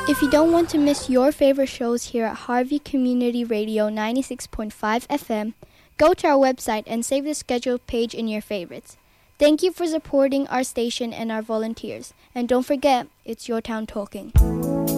If you don't want to miss your favorite shows here at Harvey Community Radio 96.5 FM, go to our website and save the schedule page in your favorites. Thank you for supporting our station and our volunteers. And don't forget, it's your town talking.